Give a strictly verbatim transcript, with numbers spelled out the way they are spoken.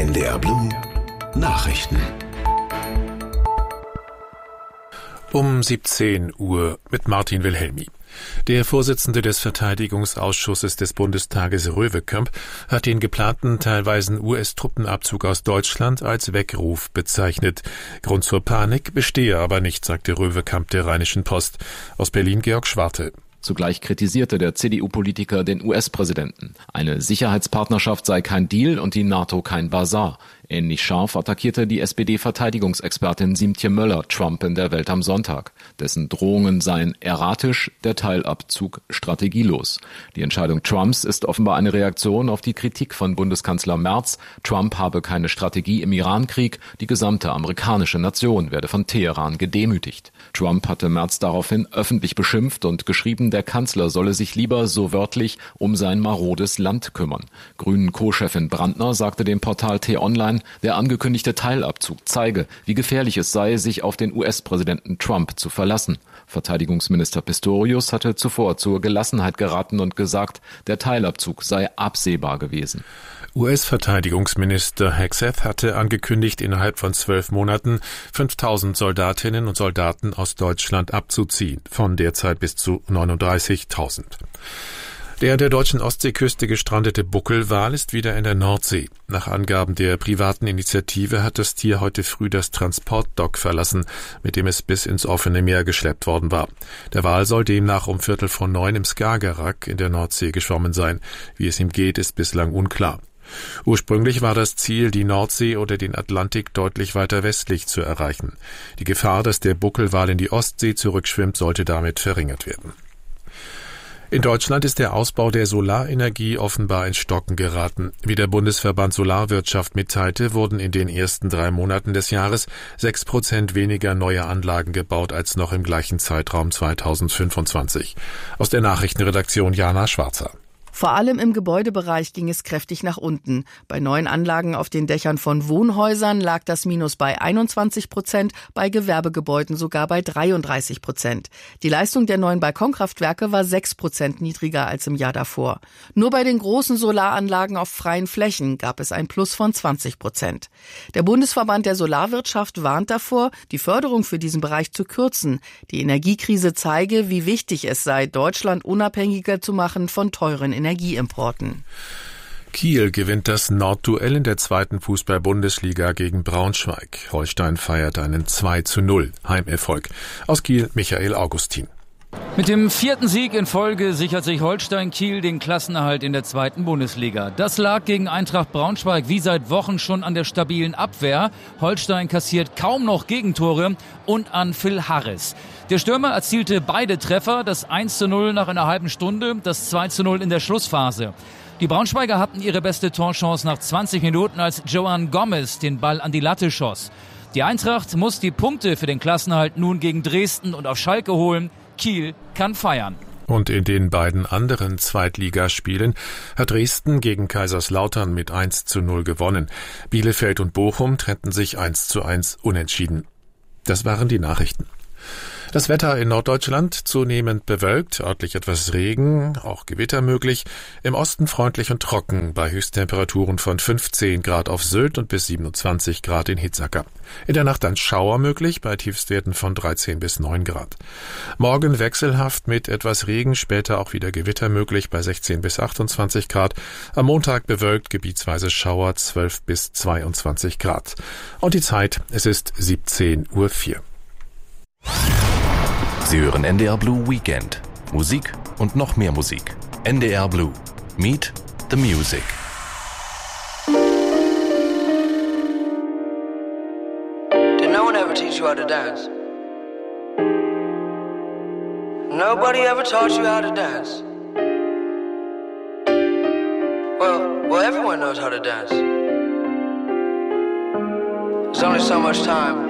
N D R Blue Nachrichten. Um siebzehn Uhr mit Martin Wilhelmi. Der Vorsitzende des Verteidigungsausschusses des Bundestages Röwekamp hat den geplanten teilweisen U S-Truppenabzug aus Deutschland als Weckruf bezeichnet. Grund zur Panik bestehe aber nicht, sagte Röwekamp der Rheinischen Post. Aus Berlin Georg Schwarte. Zugleich kritisierte der C D U-Politiker den U S-Präsidenten. Eine Sicherheitspartnerschaft sei kein Deal und die NATO kein Basar. Ähnlich scharf attackierte die S P D-Verteidigungsexpertin Siemtje Möller Trump in der Welt am Sonntag. Dessen Drohungen seien erratisch, der Teilabzug strategielos. Die Entscheidung Trumps ist offenbar eine Reaktion auf die Kritik von Bundeskanzler Merz. Trump habe keine Strategie im Iran-Krieg, die gesamte amerikanische Nation werde von Teheran gedemütigt. Trump hatte Merz daraufhin öffentlich beschimpft und geschrieben, der Kanzler solle sich lieber, so wörtlich, um sein marodes Land kümmern. Grünen-Co-Chefin Brandner sagte dem Portal T-Online, der angekündigte Teilabzug zeige, wie gefährlich es sei, sich auf den U S-Präsidenten Trump zu verlassen. Verteidigungsminister Pistorius hatte zuvor zur Gelassenheit geraten und gesagt, der Teilabzug sei absehbar gewesen. U S-Verteidigungsminister Hegseth hatte angekündigt, innerhalb von zwölf Monaten fünftausend Soldatinnen und Soldaten aus Deutschland abzuziehen, von derzeit bis zu neununddreißigtausend. Der an der deutschen Ostseeküste gestrandete Buckelwal ist wieder in der Nordsee. Nach Angaben der privaten Initiative hat das Tier heute früh das Transportdock verlassen, mit dem es bis ins offene Meer geschleppt worden war. Der Wal soll demnach um Viertel vor neun im Skagerrak in der Nordsee geschwommen sein. Wie es ihm geht, ist bislang unklar. Ursprünglich war das Ziel, die Nordsee oder den Atlantik deutlich weiter westlich zu erreichen. Die Gefahr, dass der Buckelwal in die Ostsee zurückschwimmt, sollte damit verringert werden. In Deutschland ist der Ausbau der Solarenergie offenbar ins Stocken geraten. Wie der Bundesverband Solarwirtschaft mitteilte, wurden in den ersten drei Monaten des Jahres sechs Prozent weniger neue Anlagen gebaut als noch im gleichen Zeitraum zweitausendfünfundzwanzig. Aus der Nachrichtenredaktion Jana Schwarzer. Vor allem im Gebäudebereich ging es kräftig nach unten. Bei neuen Anlagen auf den Dächern von Wohnhäusern lag das Minus bei einundzwanzig Prozent, bei Gewerbegebäuden sogar bei dreiunddreißig Prozent. Die Leistung der neuen Balkonkraftwerke war sechs Prozent niedriger als im Jahr davor. Nur bei den großen Solaranlagen auf freien Flächen gab es ein Plus von zwanzig Prozent. Der Bundesverband der Solarwirtschaft warnt davor, die Förderung für diesen Bereich zu kürzen. Die Energiekrise zeige, wie wichtig es sei, Deutschland unabhängiger zu machen von teuren Energien. Energieimporten. Kiel gewinnt das Nordduell in der zweiten Fußball-Bundesliga gegen Braunschweig. Holstein feiert einen zwei zu null Heimerfolg. Aus Kiel Michael Augustin. Mit dem vierten Sieg in Folge sichert sich Holstein Kiel den Klassenerhalt in der zweiten Bundesliga. Das lag gegen Eintracht Braunschweig wie seit Wochen schon an der stabilen Abwehr. Holstein kassiert kaum noch Gegentore und an Phil Harris. Der Stürmer erzielte beide Treffer, das eins zu null nach einer halben Stunde, das zwei zu null in der Schlussphase. Die Braunschweiger hatten ihre beste Torchance nach zwanzig Minuten, als Joan Gomez den Ball an die Latte schoss. Die Eintracht muss die Punkte für den Klassenerhalt nun gegen Dresden und auf Schalke holen. Kiel kann feiern. Und in den beiden anderen Zweitligaspielen hat Dresden gegen Kaiserslautern mit eins zu null gewonnen. Bielefeld und Bochum trennten sich eins zu eins unentschieden. Das waren die Nachrichten. Das Wetter in Norddeutschland zunehmend bewölkt, örtlich etwas Regen, auch Gewitter möglich. Im Osten freundlich und trocken, bei Höchsttemperaturen von fünfzehn Grad auf Sylt und bis siebenundzwanzig Grad in Hitzacker. In der Nacht dann Schauer möglich, bei Tiefstwerten von dreizehn bis neun Grad. Morgen wechselhaft mit etwas Regen, später auch wieder Gewitter möglich, bei sechzehn bis achtundzwanzig Grad. Am Montag bewölkt, gebietsweise Schauer, zwölf bis zweiundzwanzig Grad. Und die Zeit, es ist siebzehn Uhr vier. Sie hören N D R Blue Weekend. Musik und noch mehr Musik. N D R Blue. Meet the Music. Did no one ever teach you how to dance? Nobody ever taught you how to dance? Well, well, everyone knows how to dance. There's only so much time